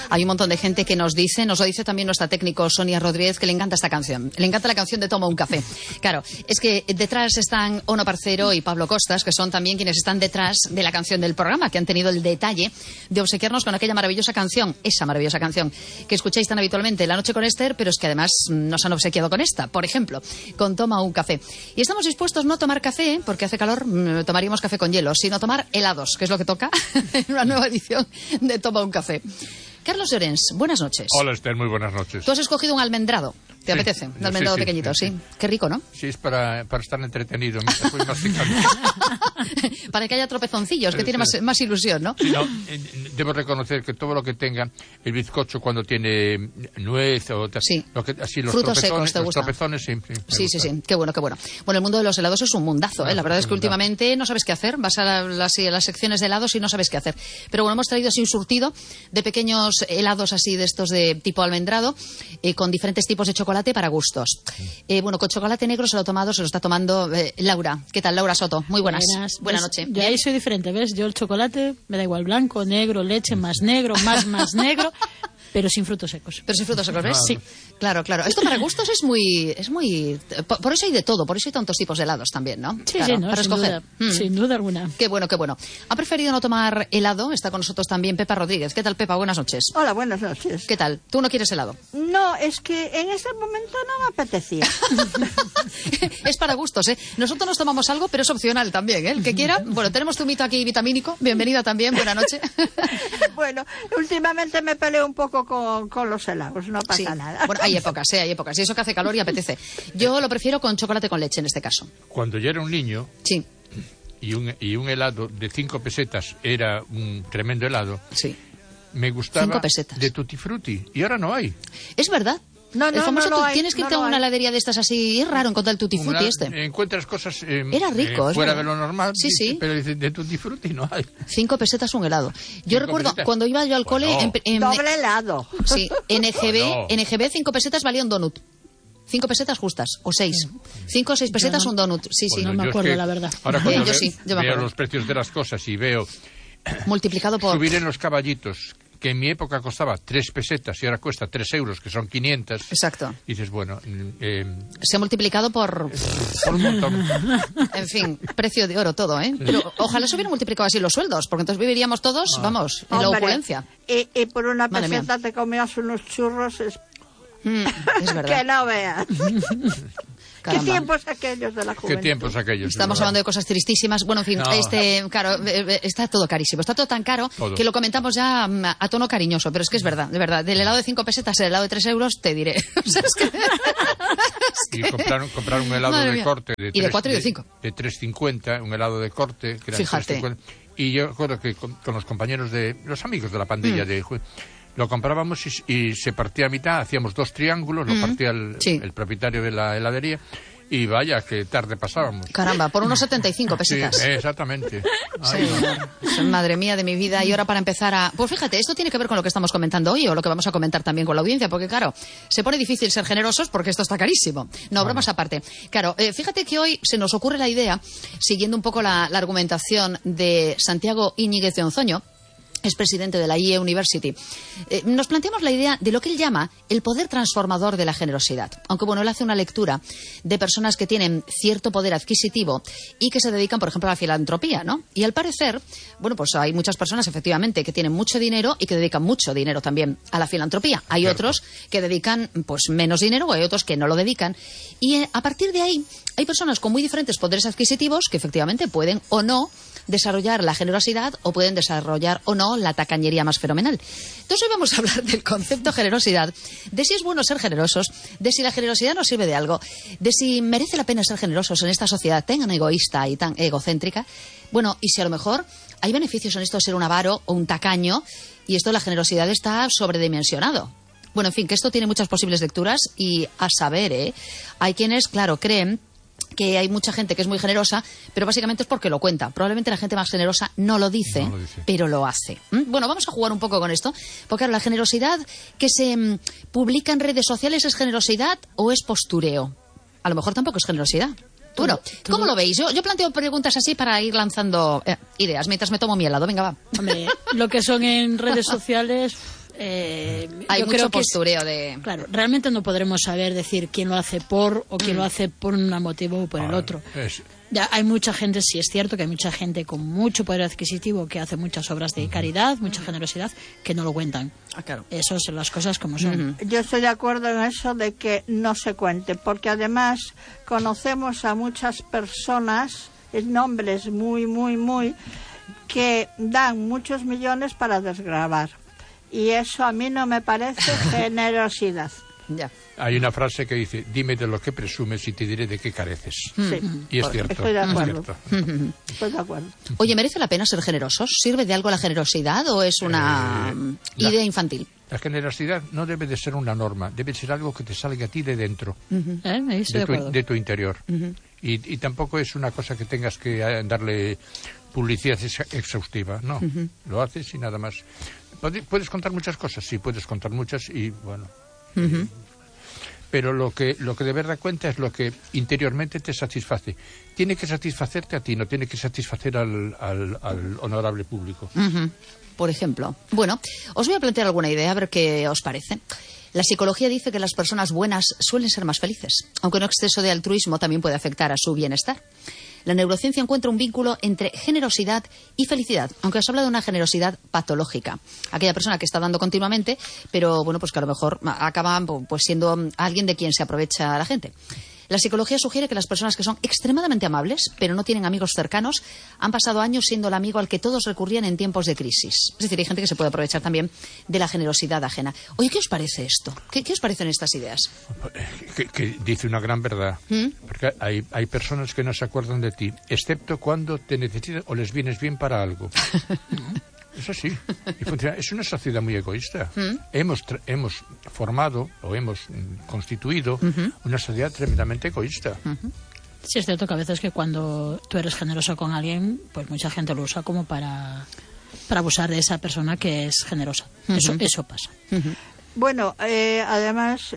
Hay un montón de gente que nos lo dice también nuestra técnico Sonia Rodríguez, que le encanta esta canción. Le encanta la canción de Toma un café. Claro, es que detrás están Ono Parcero y Pablo Costas, que son también quienes están detrás de la canción del programa, que han tenido el detalle de obsequiarnos con aquella maravillosa canción, esa maravillosa canción que escucháis tan habitualmente, La noche con Esther, pero es que además nos han obsequiado con esta, por ejemplo, con Toma un café. Y estamos dispuestos no a tomar café, porque hace calor, tomaríamos café con hielo, sino a tomar helados, que es lo que toca en una nueva edición de Toma un café. Carlos Llorens, buenas noches. Hola, Esther, muy buenas noches. Tú has escogido un almendrado, ¿te apetece? Un almendrado pequeñito, sí. Qué rico, ¿no? Sí, es para estar entretenido, mientras masticando. Para que haya tropezoncillos, que tiene más ilusión, ¿no? Sí, no, debo reconocer que todo lo que tenga el bizcocho cuando tiene nuez o sí. Así los frutos secos, ¿te gusta? Los tropezones, sí. Sí, qué bueno. Bueno, el mundo de los helados es un mundazo, ¿eh? La verdad es que últimamente no sabes qué hacer, vas a las secciones de helados y no sabes qué hacer. Pero bueno, hemos traído así un surtido de pequeños helados así de estos de tipo almendrado, con diferentes tipos de chocolate para gustos. Bueno, con chocolate negro se lo está tomando Laura. ¿Qué tal, Laura Soto? Muy buenas. Buenas noches. Yo ahí soy diferente, ¿ves? Yo el chocolate me da igual, blanco, negro, leche, más negro, más negro, pero sin frutos secos. Pero sin frutos secos, ¿ves? Sí. Claro. Esto para gustos es muy... Por eso hay de todo, por eso hay tantos tipos de helados también, ¿no? Sí, claro, sí, no, para escoger. Sin duda alguna. Qué bueno. ¿Ha preferido no tomar helado? Está con nosotros también Pepa Rodríguez. ¿Qué tal, Pepa? Buenas noches. Hola, buenas noches. ¿Qué tal? ¿Tú no quieres helado? No, es que en ese momento no me apetecía. Es para gustos, ¿eh? Nosotros nos tomamos algo, pero es opcional también, ¿eh? El que quiera. Bueno, tenemos tu mito aquí vitamínico. Bienvenida también, buena noche. Bueno, últimamente me peleo un poco con los helados, no pasa nada. Bueno, hay épocas. Y eso que hace calor y apetece. Yo lo prefiero con chocolate con leche en este caso. Cuando yo era un niño... Sí. Y un helado de 5 pesetas era un tremendo helado. Sí. Me gustaba 5 pesetas. De Tutti Frutti. Y ahora no hay. Es verdad. No, tienes que irte a una heladería de estas así. Es raro encontrar el Tutti Frutti Encuentras cosas era rico, fuera de lo normal. Sí. Pero de Tutti Frutti no hay. 5 pesetas un helado. Yo recuerdo cuando iba yo al cole... doble helado. Sí, en EGB 5 pesetas valía un donut. 5 pesetas justas, o 6. 5 o 6 pesetas un donut. Sí. No me acuerdo, la verdad. Ahora cuando yo me veo acuerdo. los precios de las cosas y veo... multiplicado por... Subir en los caballitos, que en mi época costaba 3 pesetas y ahora cuesta 3 euros, que son 500. Exacto. Y dices, bueno... se ha multiplicado por un montón. En fin, precio de oro todo, ¿eh? Pero ojalá se hubieran multiplicado así los sueldos, porque entonces viviríamos todos, vamos, en la opulencia. Y por una peseta te comías unos churros... es verdad. Que no veas. Caramba. ¿Qué tiempos aquellos de la juventud? ¿Qué tiempos aquellos? Estamos hablando de cosas tristísimas. Bueno, en fin, claro, está todo carísimo. Está todo tan caro que lo comentamos ya a tono cariñoso, pero es que es verdad, de verdad. Del helado de 5 pesetas al helado de 3 euros, te diré. O sea, y comprar un helado de corte de 3, y de 4 y de 5. De 3,50, un helado de corte. Que era fíjate. 3,50. Y yo recuerdo que con los compañeros los amigos de la pandilla lo comprábamos y se partía a mitad, hacíamos 2 triángulos, lo partía el propietario de la heladería y vaya, que tarde pasábamos. Caramba, por unos 75 pesetas. Sí, exactamente. Sí, madre mía de mi vida. Y ahora para empezar Pues fíjate, esto tiene que ver con lo que estamos comentando hoy o lo que vamos a comentar también con la audiencia, porque claro, se pone difícil ser generosos porque esto está carísimo. No, bromas aparte. Claro, fíjate que hoy se nos ocurre la idea, siguiendo un poco la argumentación de Santiago Íñiguez de Onzoño, es presidente de la IE University. Nos planteamos la idea de lo que él llama el poder transformador de la generosidad. Aunque bueno, él hace una lectura de personas que tienen cierto poder adquisitivo y que se dedican, por ejemplo, a la filantropía, ¿no? Y al parecer, bueno, pues hay muchas personas, efectivamente, que tienen mucho dinero y que dedican mucho dinero también a la filantropía. Hay otros que dedican, pues, menos dinero, o hay otros que no lo dedican. Y a partir de ahí, hay personas con muy diferentes poderes adquisitivos que efectivamente pueden o no desarrollar la generosidad o pueden desarrollar o no la tacañería más fenomenal. Entonces hoy vamos a hablar del concepto generosidad, de si es bueno ser generosos, de si la generosidad nos sirve de algo, de si merece la pena ser generosos en esta sociedad tan egoísta y tan egocéntrica. Bueno, y si a lo mejor hay beneficios en esto de ser un avaro o un tacaño y esto de la generosidad está sobredimensionado. Bueno, en fin, que esto tiene muchas posibles lecturas y a saber, hay quienes, claro, creen que hay mucha gente que es muy generosa, pero básicamente es porque lo cuenta. Probablemente la gente más generosa no lo dice, pero lo hace. Bueno, vamos a jugar un poco con esto, porque claro, la generosidad que se publica en redes sociales, ¿es generosidad o es postureo? A lo mejor tampoco es generosidad. Bueno, ¿cómo lo veis? Yo planteo preguntas así para ir lanzando ideas mientras me tomo mi helado. Venga, va. Hombre, lo que son en redes sociales Hay yo mucho creo que postureo de... Claro, realmente no podremos saber decir quién lo hace por o quién lo hace por un motivo o por el otro. Ya hay mucha gente, sí es cierto que hay mucha gente con mucho poder adquisitivo que hace muchas obras de caridad, mucha generosidad, que no lo cuentan. Claro. Eso son las cosas como son. Yo estoy de acuerdo en eso de que no se cuente, porque además conocemos a muchas personas, nombres muy, que dan muchos millones para desgravar. Y eso a mí no me parece generosidad. Ya. Hay una frase que dice, dime de lo que presumes y te diré de qué careces. Sí. Y es cierto. Estoy de acuerdo. Estoy de acuerdo. Oye, ¿merece la pena ser generosos? ¿Sirve de algo la generosidad o es una idea infantil? La generosidad no debe de ser una norma, debe ser algo que te salga a ti de dentro, de tu interior. Y tampoco es una cosa que tengas que darle publicidad exhaustiva, no. Lo haces y nada más. ¿Puedes contar muchas cosas? Sí, puedes contar muchas y bueno... Pero lo que de verdad cuenta es lo que interiormente te satisface. Tiene que satisfacerte a ti, no tiene que satisfacer al honorable público. Por ejemplo. Bueno, os voy a plantear alguna idea, a ver qué os parece. La psicología dice que las personas buenas suelen ser más felices, aunque un exceso de altruismo también puede afectar a su bienestar. La neurociencia encuentra un vínculo entre generosidad y felicidad, aunque os habla de una generosidad patológica. Aquella persona que está dando continuamente, pero bueno, pues que a lo mejor acaba pues siendo alguien de quien se aprovecha la gente. La psicología sugiere que las personas que son extremadamente amables, pero no tienen amigos cercanos, han pasado años siendo el amigo al que todos recurrían en tiempos de crisis. Es decir, hay gente que se puede aprovechar también de la generosidad ajena. Oye, ¿qué os parece esto? ¿Qué os parecen estas ideas? Que dice una gran verdad. Porque hay personas que no se acuerdan de ti, excepto cuando te necesitan o les vienes bien para algo. Eso sí, y funciona. Es una sociedad muy egoísta. Hemos formado o hemos constituido una sociedad tremendamente egoísta. Sí, es cierto que a veces que cuando tú eres generoso con alguien, pues mucha gente lo usa como para abusar de esa persona que es generosa. Eso pasa. Bueno, además,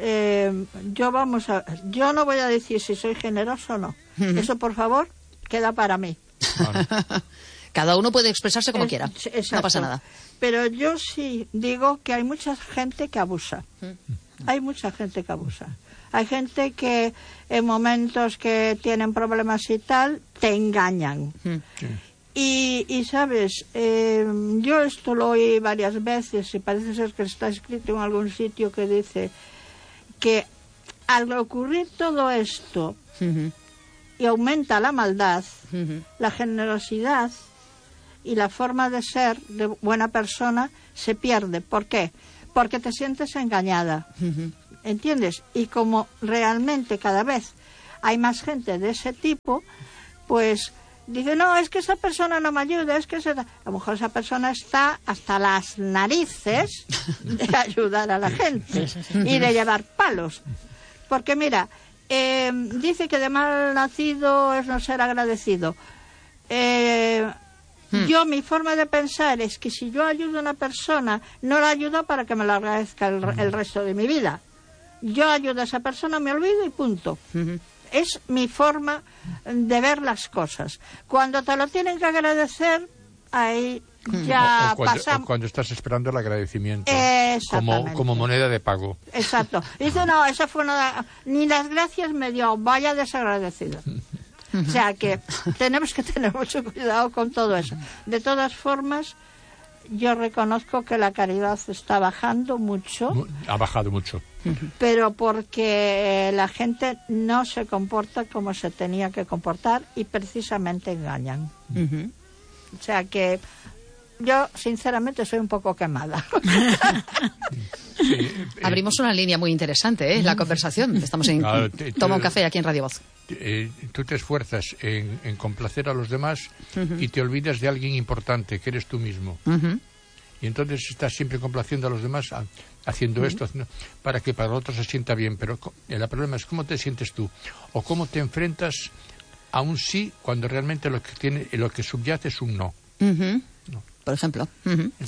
yo no voy a decir si soy generoso o no. Eso, por favor, queda para mí. Vale. Cada uno puede expresarse como quiera. Exacto. No pasa nada. Pero yo sí digo que hay mucha gente que abusa. Hay mucha gente que abusa. Hay gente que en momentos que tienen problemas y tal, te engañan. Y sabes, yo esto lo oí varias veces y parece ser que está escrito en algún sitio que dice que al ocurrir todo esto y aumenta la maldad, la generosidad y la forma de ser de buena persona se pierde. ¿Por qué? Porque te sientes engañada. ¿Entiendes? Y como realmente cada vez hay más gente de ese tipo, pues dice, no, es que esa persona no me ayuda, es que a lo mejor esa persona está hasta las narices de ayudar a la gente y de llevar palos. Porque mira, dice que de mal nacido es no ser agradecido. Yo, mi forma de pensar es que si yo ayudo a una persona, no la ayudo para que me lo agradezca el resto de mi vida. Yo ayudo a esa persona, me olvido y punto. Es mi forma de ver las cosas. Cuando te lo tienen que agradecer, ahí ya pasamos. Cuando estás esperando el agradecimiento como moneda de pago. Exacto. Dice, no, esa fue ni las gracias me dio, vaya desagradecido. O sea que tenemos que tener mucho cuidado con todo eso. De todas formas, yo reconozco que la caridad está bajando mucho. Ha bajado mucho. Pero porque la gente no se comporta como se tenía que comportar y precisamente engañan. O sea que yo, sinceramente, soy un poco quemada. Abrimos una línea muy interesante, la conversación. Estamos en Toma un café aquí en Radio Voz. Tú te esfuerzas en complacer a los demás y te olvidas de alguien importante, que eres tú mismo. Y entonces estás siempre complaciendo a los demás, haciendo esto, para que para el otro se sienta bien. Pero el problema es cómo te sientes tú, o cómo te enfrentas a un sí cuando realmente lo que subyace es un no. Por ejemplo.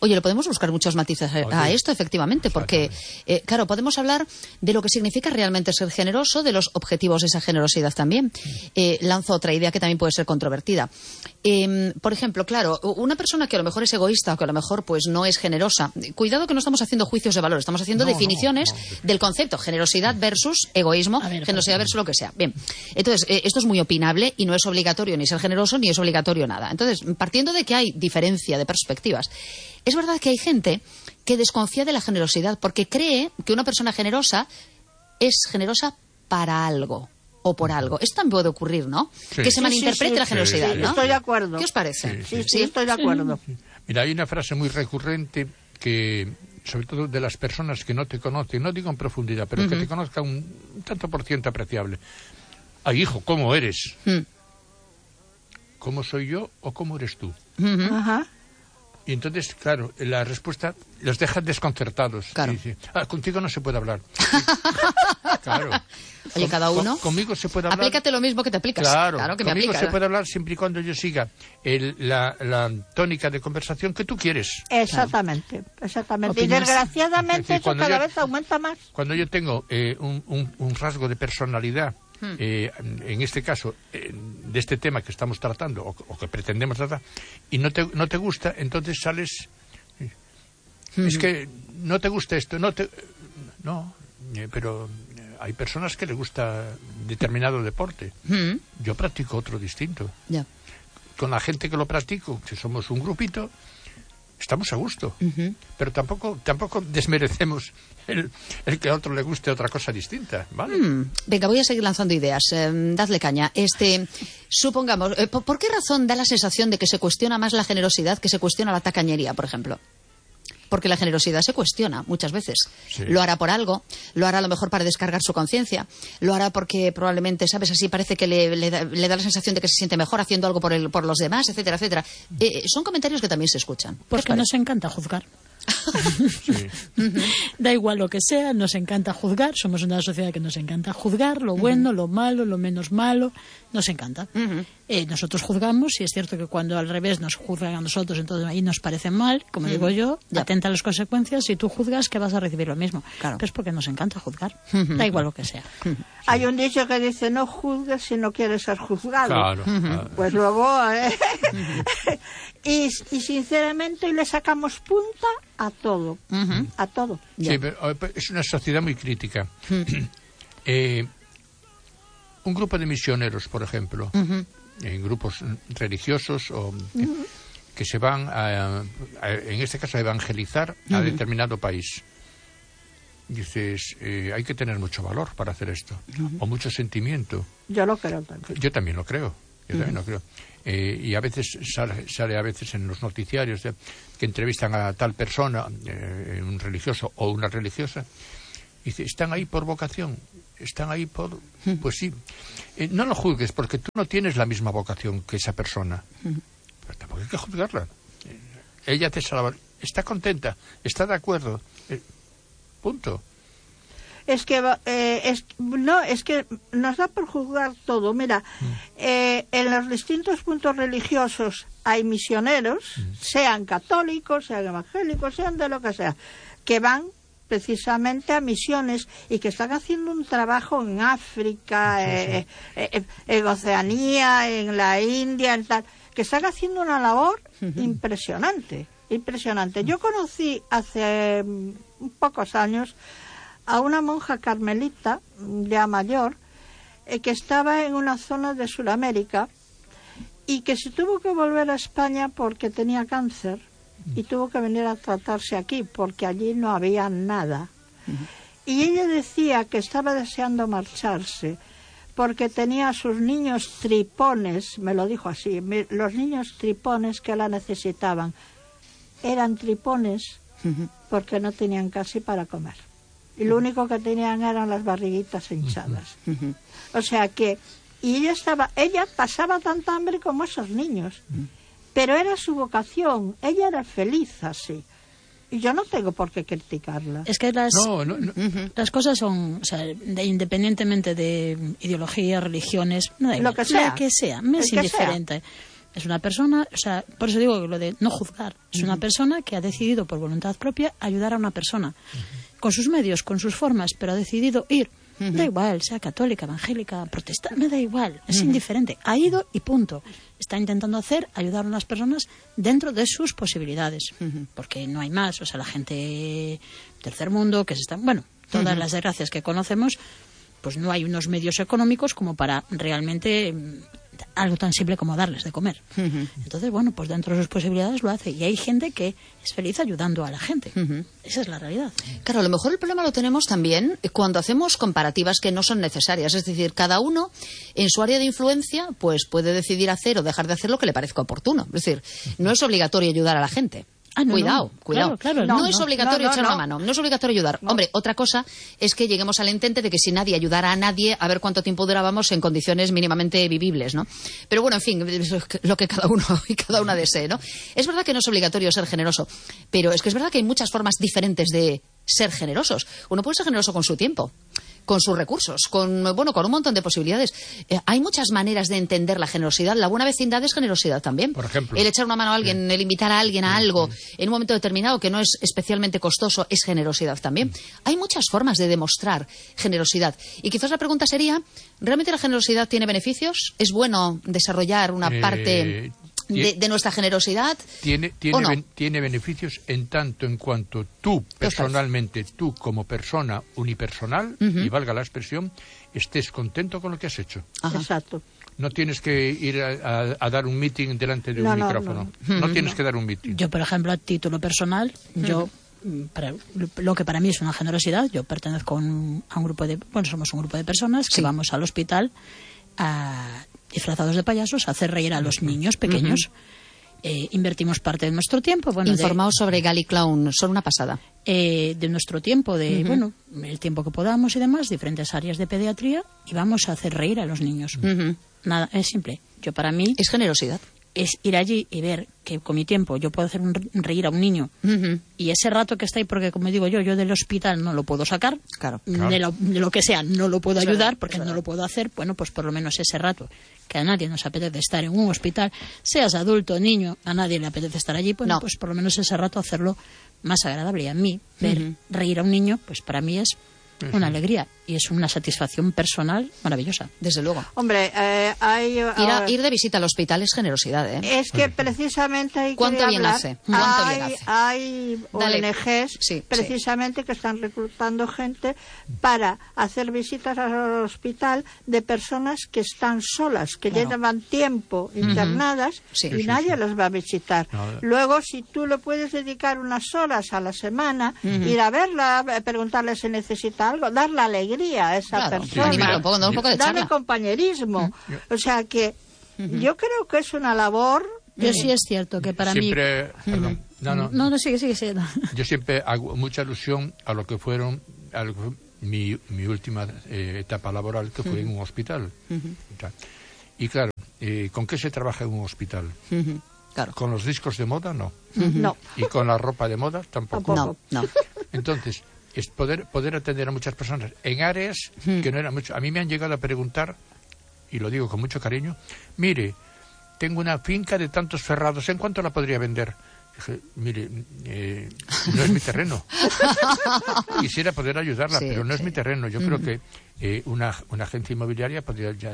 Oye, le podemos buscar muchos matices a esto, efectivamente, porque, claro, podemos hablar de lo que significa realmente ser generoso, de los objetivos de esa generosidad también. Lanzo otra idea que también puede ser controvertida. Por ejemplo, claro, una persona que a lo mejor es egoísta o que a lo mejor pues no es generosa, cuidado que no estamos haciendo juicios de valor, estamos haciendo definiciones del concepto generosidad versus egoísmo, generosidad versus lo que sea. Bien, entonces, esto es muy opinable y no es obligatorio ni ser generoso ni es obligatorio nada. Entonces, partiendo de que hay diferencia de perspectivas, es verdad que hay gente que desconfía de la generosidad porque cree que una persona generosa es generosa para algo o por algo. Esto también puede ocurrir, ¿no? Sí. Que se malinterprete la generosidad, ¿no? Estoy de acuerdo. ¿Qué os parece? Sí, estoy de acuerdo. Sí. Mira, hay una frase muy recurrente que, sobre todo de las personas que no te conocen, no digo en profundidad, pero que te conozcan un tanto por ciento apreciable. Ay, hijo, ¿cómo eres? ¿Cómo soy yo o cómo eres tú? Ajá. Y entonces, claro, la respuesta los deja desconcertados. Claro. Y dice, contigo no se puede hablar. Claro. Oye, cada uno. Conmigo se puede hablar. Aplícate lo mismo que te aplicas. Claro que me aplica. Conmigo se puede hablar siempre y cuando yo siga la tónica de conversación que tú quieres. Exactamente. Y desgraciadamente eso cada vez aumenta más. Cuando yo tengo un rasgo de personalidad, en este caso, de este tema que estamos tratando o que pretendemos tratar, y no te gusta, entonces sales. Es que no te gusta esto, pero hay personas que les gusta determinado deporte. Yo practico otro distinto. Yeah. Con la gente que lo practico, si somos un grupito, estamos a gusto. Pero tampoco desmerecemos el que a otro le guste otra cosa distinta, ¿vale? Venga, voy a seguir lanzando ideas. Dadle caña. Supongamos, ¿por qué razón da la sensación de que se cuestiona más la generosidad que se cuestiona la tacañería, por ejemplo? Porque la generosidad se cuestiona muchas veces. Sí. Lo hará por algo, lo hará a lo mejor para descargar su conciencia, lo hará porque probablemente, ¿sabes? Así parece que le da la sensación de que se siente mejor haciendo algo por los demás, etcétera, etcétera. Son comentarios que también se escuchan. Porque nos encanta juzgar. Sí. Da igual lo que sea, nos encanta juzgar. Somos una sociedad que nos encanta juzgar lo bueno, lo malo, lo menos malo. Nos encanta. Nosotros juzgamos, y es cierto que cuando al revés nos juzgan a nosotros, entonces ahí nos parece mal, como digo yo, atenta a las consecuencias. Si tú juzgas, que vas a recibir lo mismo. Claro. Pero es porque nos encanta juzgar. Da igual lo que sea. Hay un dicho que dice, no juzgues si no quieres ser juzgado. Claro. Pues luego... y sinceramente le sacamos punta a todo. A todo. Sí, pero es una sociedad muy crítica. Un grupo de misioneros, por ejemplo, en grupos religiosos o que se van en este caso a evangelizar a determinado país. Dices, hay que tener mucho valor para hacer esto, o mucho sentimiento. Yo lo creo también. Yo también lo creo. Y a veces sale a veces en los noticiarios que entrevistan a tal persona, un religioso o una religiosa, y dice, están ahí por vocación, están ahí por... Pues sí, no lo juzgues porque tú no tienes la misma vocación que esa persona, pero tampoco hay que juzgarla. Ella te salva, está contenta, está de acuerdo, punto. Es que nos da por juzgar todo. Mira, en los distintos puntos religiosos hay misioneros, sean católicos, sean evangélicos, sean de lo que sea, que van precisamente a misiones y que están haciendo un trabajo en África, en Oceanía, en la India, en tal, que están haciendo una labor impresionante. Yo conocí hace pocos años a una monja carmelita ya mayor que estaba en una zona de Sudamérica y que se tuvo que volver a España porque tenía cáncer y tuvo que venir a tratarse aquí porque allí no había nada. Y ella decía que estaba deseando marcharse porque tenía a sus niños tripones, me lo dijo así, los niños tripones que la necesitaban. Eran tripones porque no tenían casi para comer. Y lo único que tenían eran las barriguitas hinchadas. O sea que... Y ella pasaba tanta hambre como esos niños. Pero era su vocación. Ella era feliz así. Y yo no tengo por qué criticarla. Es que las cosas son... O sea, independientemente de ideología, religiones... lo que sea. Me es indiferente. Es una persona, o sea, por eso digo lo de no juzgar. Es una persona que ha decidido por voluntad propia ayudar a una persona. Con sus medios, con sus formas, pero ha decidido ir. Da igual, sea católica, evangélica, protestante, me da igual, es indiferente. Ha ido y punto. Está intentando ayudar a las personas dentro de sus posibilidades. Porque no hay más. O sea, la gente tercer mundo que se está... Bueno, todas las desgracias que conocemos, pues no hay unos medios económicos como para realmente algo tan simple como darles de comer. Entonces, bueno, pues dentro de sus posibilidades lo hace. Y hay gente que es feliz ayudando a la gente. Esa es la realidad. Claro, a lo mejor el problema lo tenemos también cuando hacemos comparativas que no son necesarias. Es decir, cada uno en su área de influencia pues puede decidir hacer o dejar de hacer lo que le parezca oportuno. Es decir, no es obligatorio ayudar a la gente. Cuidado. Claro, no es obligatorio echar una mano, no es obligatorio ayudar. Hombre, otra cosa es que lleguemos al entente de que si nadie ayudara a nadie, a ver cuánto tiempo durábamos en condiciones mínimamente vivibles, ¿no? Pero bueno, en fin, lo que cada uno y cada una desee, ¿no? Es verdad que no es obligatorio ser generoso, pero es que es verdad que hay muchas formas diferentes de ser generosos. Uno puede ser generoso con su tiempo, con sus recursos, con un montón de posibilidades. Hay muchas maneras de entender la generosidad. La buena vecindad es generosidad también. Por ejemplo, el echar una mano a alguien, el invitar a alguien a algo en un momento determinado que no es especialmente costoso, es generosidad también. Hay muchas formas de demostrar generosidad. Y quizás la pregunta sería, ¿realmente la generosidad tiene beneficios? ¿Es bueno desarrollar una parte de nuestra generosidad? Tiene beneficios en tanto en cuanto tú, personalmente, tú como persona unipersonal, y valga la expresión, estés contento con lo que has hecho. Exacto. No tienes que ir a dar un meeting delante de un micrófono. No tienes que dar un meeting. Yo, por ejemplo, a título personal, lo que para mí es una generosidad, yo pertenezco a un grupo de... Bueno, somos un grupo de personas que vamos al hospital disfrazados de payasos a hacer reír a los niños pequeños. Invertimos parte de nuestro tiempo. Informaos sobre Gali Clown, son una pasada. De nuestro tiempo, el tiempo que podamos y demás, diferentes áreas de pediatría, y vamos a hacer reír a los niños. Nada, es simple. Yo, para mí... Es generosidad. Es ir allí y ver que con mi tiempo yo puedo hacer reír a un niño, y ese rato que está ahí, porque como digo yo del hospital no lo puedo sacar, de lo que sea no lo puedo ayudar porque no lo puedo hacer, bueno, pues por lo menos ese rato que a nadie nos apetece estar en un hospital, seas adulto o niño, a nadie le apetece estar allí, pues por lo menos ese rato hacerlo más agradable. Y a mí ver reír a un niño, pues para mí es una alegría y es una satisfacción personal maravillosa. Desde luego. Hombre, ir de visita al hospital es generosidad, ¿eh? Es que precisamente ¿Cuánto bien hace? Hay ONGs precisamente que están reclutando gente para hacer visitas al hospital de personas que están solas, que llevan tiempo internadas y nadie las va a visitar. Luego, si tú le puedes dedicar unas horas a la semana, ir a verla, preguntarle si necesita algo, darle alegría a esa persona, darle compañerismo. O sea que yo creo que es una labor. Yo sí es cierto que para mí... No, sigue. Yo siempre hago mucha alusión a lo que fueron mi última etapa laboral, que fue en un hospital. Y claro, ¿con qué se trabaja en un hospital? Claro. ¿Con los discos de moda? No. No. ¿Y con la ropa de moda? Tampoco. No. Entonces, es poder atender a muchas personas en áreas que no eran mucho. A mí me han llegado a preguntar, y lo digo con mucho cariño, mire, tengo una finca de tantos ferrados, ¿en cuánto la podría vender? Dije, mire, no es mi terreno. Quisiera poder ayudarla, pero no es mi terreno. Yo creo que una agencia inmobiliaria podría ya...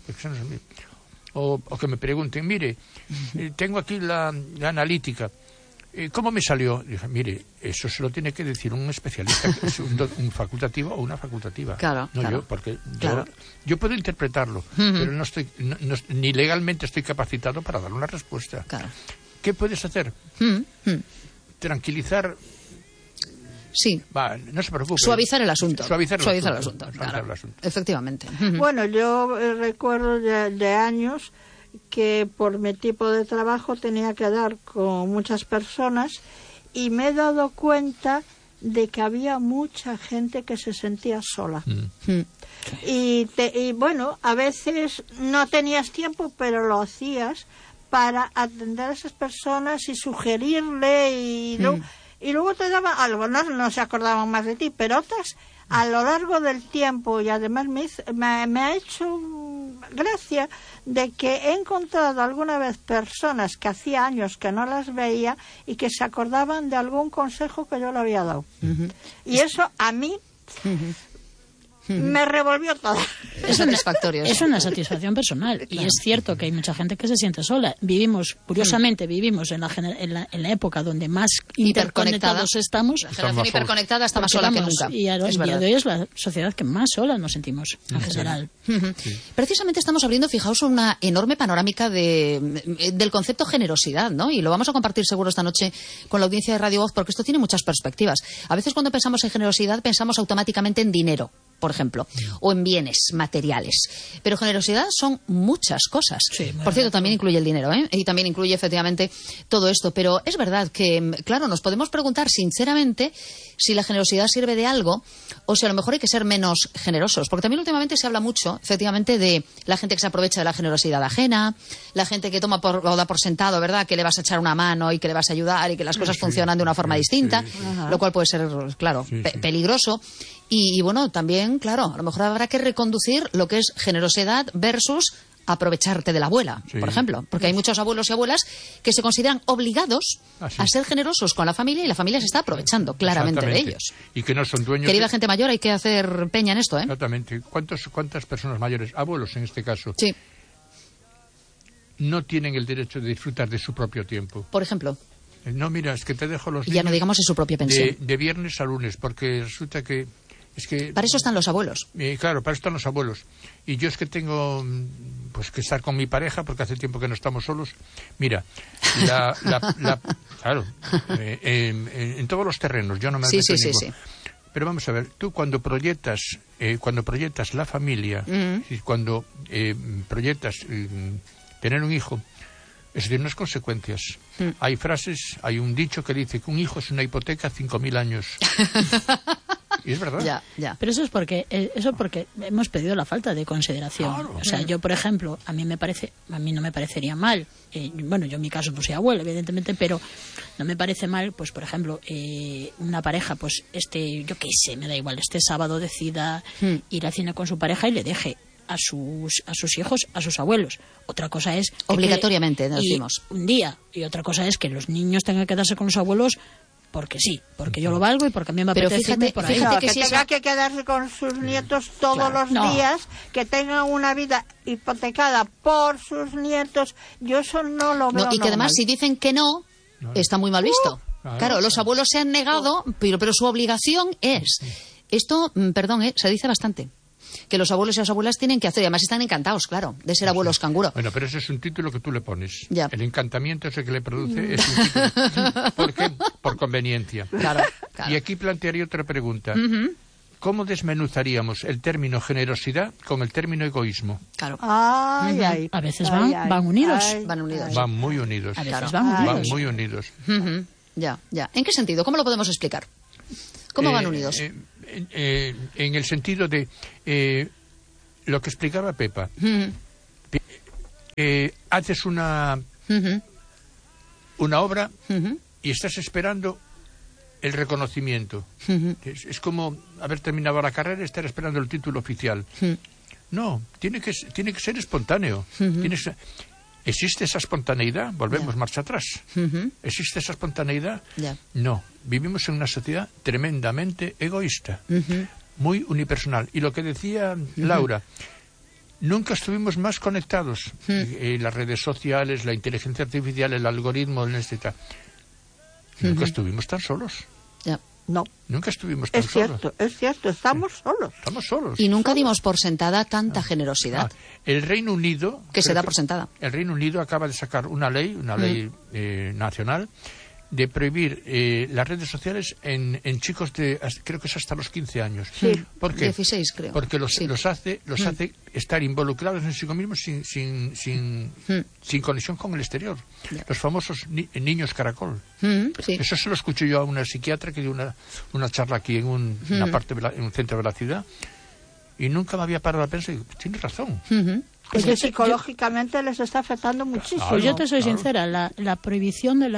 O que me pregunten, mire, tengo aquí la analítica, ¿cómo me salió? Dije, mire, eso se lo tiene que decir un especialista, que es un facultativo o una facultativa. Yo, porque yo puedo interpretarlo, pero no estoy, ni legalmente estoy capacitado para dar una respuesta. ¿Qué puedes hacer? Tranquilizar. Sí. No se preocupe. Suavizar el asunto. Suavizar el asunto. Efectivamente. Bueno, yo recuerdo de años que por mi tipo de trabajo tenía que dar con muchas personas y me he dado cuenta de que había mucha gente que se sentía sola. Y bueno, a veces no tenías tiempo, pero lo hacías para atender a esas personas y sugerirle y luego te daban algo, no se acordaban más de ti, pero otras a lo largo del tiempo, y además me ha hecho gracia de que he encontrado alguna vez personas que hacía años que no las veía y que se acordaban de algún consejo que yo le había dado. Y eso a mí me revolvió todo. Es satisfactorio. Es una satisfacción personal. Y es cierto que hay mucha gente que se siente sola. Curiosamente, vivimos en la época donde más interconectados estamos. La generación hiperconectada está más sola que nunca. Y el día de hoy es la sociedad que más sola nos sentimos, en general. Precisamente estamos abriendo, fijaos, una enorme panorámica del concepto generosidad, ¿no? Y lo vamos a compartir seguro esta noche con la audiencia de Radio Voz, porque esto tiene muchas perspectivas. A veces cuando pensamos en generosidad pensamos automáticamente en dinero, por ejemplo, o en bienes materiales. Pero generosidad son muchas cosas. Sí, por cierto, también incluye el dinero, ¿eh? Y también incluye efectivamente todo esto. Pero es verdad que, claro, nos podemos preguntar sinceramente si la generosidad sirve de algo o si a lo mejor hay que ser menos generosos. Porque también últimamente se habla mucho, efectivamente, de la gente que se aprovecha de la generosidad ajena, la gente que toma o da por sentado, ¿verdad?, que le vas a echar una mano y que le vas a ayudar y que las cosas funcionan de una forma distinta, lo cual puede ser, claro, peligroso. Y bueno, también, claro, a lo mejor habrá que reconducir lo que es generosidad versus aprovecharte de la abuela, por ejemplo. Porque hay muchos abuelos y abuelas que se consideran obligados a ser generosos con la familia y la familia se está aprovechando claramente de ellos. Y que no son dueños. Querida gente mayor, hay que hacer peña en esto, ¿eh? Exactamente. ¿Cuántas personas mayores, abuelos en este caso, sí, no tienen el derecho de disfrutar de su propio tiempo? Por ejemplo. No, mira, es que te dejo los niños. Ya no digamos de su propia pensión. De viernes a lunes, porque resulta que... Para eso están los abuelos. Claro, para eso están los abuelos. Y yo es que tengo pues que estar con mi pareja, porque hace tiempo que no estamos solos. Mira, claro, en todos los terrenos, yo no me meto en ninguno. Sí. Pero vamos a ver, tú cuando proyectas la familia, y cuando proyectas tener un hijo, eso tiene unas consecuencias. Hay frases, hay un dicho que dice que un hijo es una hipoteca 5.000 años. Y es verdad. Ya. Pero eso es porque hemos pedido la falta de consideración. Claro. O sea, yo, por ejemplo, a mí no me parecería mal. Bueno, yo en mi caso no soy abuela, evidentemente, pero no me parece mal, pues, por ejemplo, una pareja, pues, yo qué sé, me da igual, este sábado decida ir al cine con su pareja y le deje a sus hijos, a sus abuelos. Otra cosa es... Obligatoriamente, decimos. Un día. Y otra cosa es que los niños tengan que quedarse con los abuelos porque sí, porque yo lo valgo y porque a mí me apetece irme por ahí. Fíjate que tenga que quedarse con sus nietos todos los días, que tengan una vida hipotecada por sus nietos, yo eso no lo veo. Y que además si dicen que no, está muy mal visto. Claro, los abuelos se han negado, pero su obligación es... Esto, perdón, se dice bastante. Que los abuelos y las abuelas tienen que hacer, y además están encantados, claro, de ser abuelos canguro. Bueno, pero ese es un título que tú le pones. Ya. El encantamiento ese que le produce es un título. ¿Por qué? Por conveniencia. Claro. Y aquí plantearía otra pregunta. ¿Cómo desmenuzaríamos el término generosidad con el término egoísmo? Claro. A veces van unidos. Van muy unidos. A veces van muy unidos. Ya. ¿En qué sentido? ¿Cómo lo podemos explicar? ¿Cómo van unidos? En el sentido de lo que explicaba Pepa. Haces una obra y estás esperando el reconocimiento. Es como haber terminado la carrera y estar esperando el título oficial. No, tiene que ser espontáneo. ¿Existe esa espontaneidad? Volvemos marcha atrás. ¿Existe esa espontaneidad? No. Vivimos en una sociedad tremendamente egoísta, muy unipersonal. Y lo que decía Laura, nunca estuvimos más conectados. Las redes sociales, la inteligencia artificial, el algoritmo, nunca estuvimos tan solos. No. Nunca estuvimos tan solos. Es cierto, estamos solos. Estamos solos. Y nunca dimos por sentada tanta generosidad. El Reino Unido... Que se da por sentada. El Reino Unido acaba de sacar una ley nacional, de prohibir las redes sociales en chicos de, creo que es hasta los 15 años. Sí. ¿Por qué? 16, creo. Porque los hace estar involucrados en sí mismos sin conexión con el exterior. Los famosos niños caracol. Eso se lo escuché yo a una psiquiatra que dio una charla aquí en un centro de la ciudad, y nunca me había parado a pensar, tiene razón. Porque psicológicamente les está afectando muchísimo. Pues yo te soy sincera, la prohibición de